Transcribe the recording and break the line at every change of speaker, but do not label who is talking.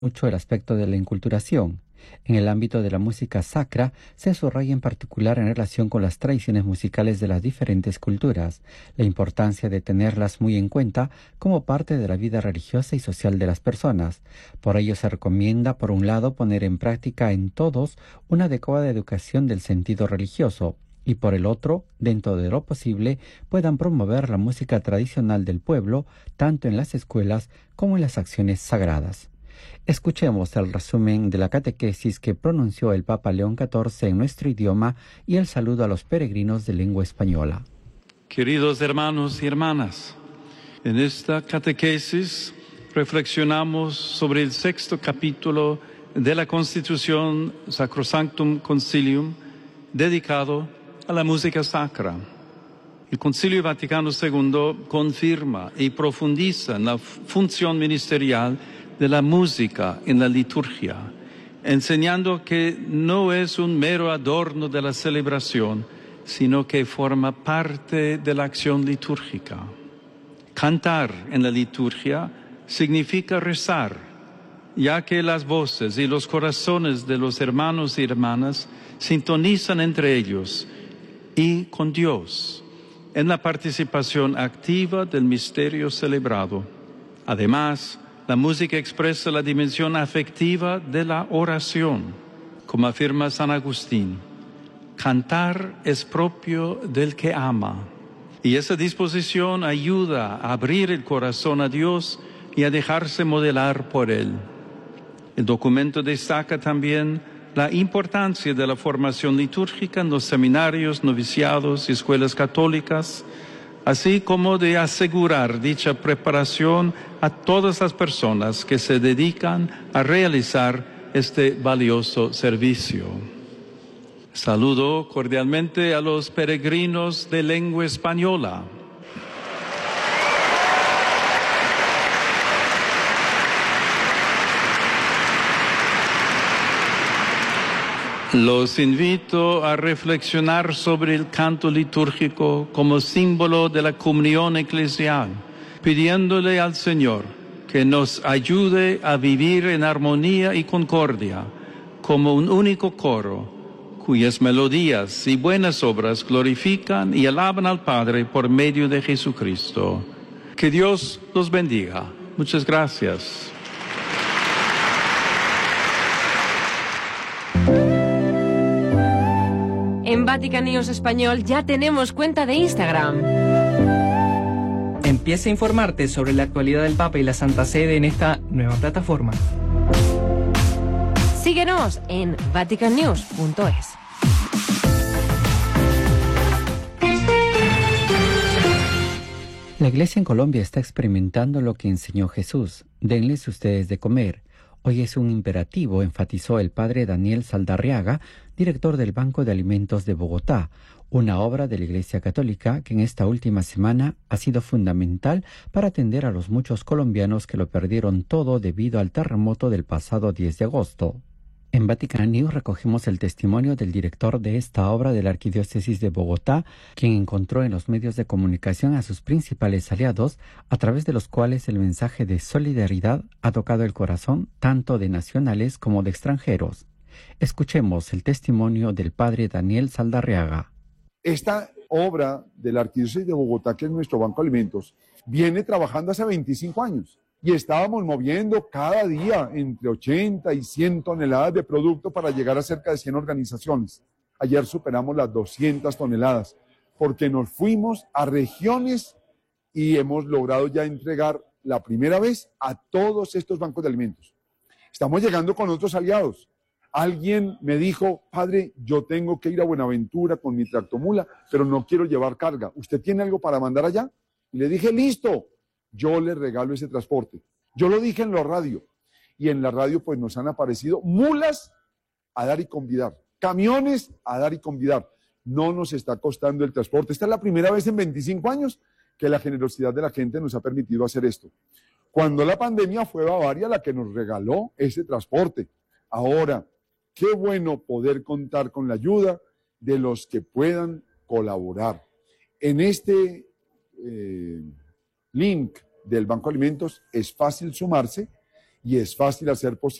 Mucho el aspecto de la inculturación. En el ámbito de la música sacra, se subraya en particular en relación con las tradiciones musicales de las diferentes culturas, la importancia de tenerlas muy en cuenta como parte de la vida religiosa y social de las personas. Por ello se recomienda, por un lado, poner en práctica en todos una adecuada educación del sentido religioso, y por el otro, dentro de lo posible, puedan promover la música tradicional del pueblo, tanto en las escuelas como en las acciones sagradas. Escuchemos el resumen de la catequesis que pronunció el Papa León XIV en nuestro idioma y el saludo a los peregrinos de lengua española.
Queridos hermanos y hermanas, en esta catequesis reflexionamos sobre el sexto capítulo de la Constitución Sacrosanctum Concilium dedicado a la música sacra. El Concilio Vaticano II confirma y profundiza en la función ministerial de la música en la liturgia, enseñando que no es un mero adorno de la celebración, sino que forma parte de la acción litúrgica. Cantar en la liturgia significa rezar, ya que las voces y los corazones de los hermanos y hermanas sintonizan entre ellos y con Dios en la participación activa del misterio celebrado. Además, la música expresa la dimensión afectiva de la oración, como afirma San Agustín. Cantar es propio del que ama, y esa disposición ayuda a abrir el corazón a Dios y a dejarse modelar por Él. El documento destaca también la importancia de la formación litúrgica en los seminarios, noviciados y escuelas católicas, así como de asegurar dicha preparación a todas las personas que se dedican a realizar este valioso servicio. Saludo cordialmente a los peregrinos de lengua española. Los invito a reflexionar sobre el canto litúrgico como símbolo de la comunión eclesial, pidiéndole al Señor que nos ayude a vivir en armonía y concordia, como un único coro, cuyas melodías y buenas obras glorifican y alaban al Padre por medio de Jesucristo. Que Dios los bendiga. Muchas gracias.
En Vatican News Español ya tenemos cuenta de Instagram.
Empieza a informarte sobre la actualidad del Papa y la Santa Sede en esta nueva plataforma.
Síguenos en vaticannews.es.
La Iglesia en Colombia está experimentando lo que enseñó Jesús. Denles ustedes de comer. Hoy es un imperativo, enfatizó el padre Daniel Saldarriaga, director del Banco de Alimentos de Bogotá, una obra de la Iglesia Católica que en esta última semana ha sido fundamental para atender a los muchos colombianos que lo perdieron todo debido al terremoto del pasado 10 de agosto. En Vatican News recogimos el testimonio del director de esta obra de la Arquidiócesis de Bogotá, quien encontró en los medios de comunicación a sus principales aliados, a través de los cuales el mensaje de solidaridad ha tocado el corazón tanto de nacionales como de extranjeros. Escuchemos el testimonio del padre Daniel Saldarriaga.
Esta obra de la Arquidiócesis de Bogotá, que es nuestro Banco de Alimentos, viene trabajando hace 25 años. Y estábamos moviendo cada día entre 80 y 100 toneladas de producto para llegar a cerca de 100 organizaciones. Ayer superamos las 200 toneladas porque nos fuimos a regiones y hemos logrado ya entregar la primera vez a todos estos bancos de alimentos. Estamos llegando con otros aliados. Alguien me dijo, padre, yo tengo que ir a Buenaventura con mi tractomula, pero no quiero llevar carga. ¿Usted tiene algo para mandar allá? Y le dije, listo. Yo le regalo ese transporte. Yo lo dije en la radio, y en la radio pues nos han aparecido mulas a dar y convidar, camiones a dar y convidar. No nos está costando el transporte. Esta es la primera vez en 25 años que la generosidad de la gente nos ha permitido hacer esto. Cuando la pandemia fue Bavaria la que nos regaló ese transporte. Ahora, qué bueno poder contar con la ayuda de los que puedan colaborar. En este link del Banco de Alimentos es fácil sumarse y es fácil hacer posible